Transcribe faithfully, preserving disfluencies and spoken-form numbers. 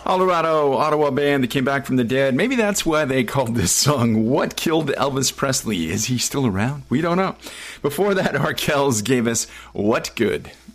Colorado, Ottawa band that came back from the dead. Maybe that's why they called this song What Killed Elvis Presley? Is he still around? We don't know. Before that, Arkells gave us What Good?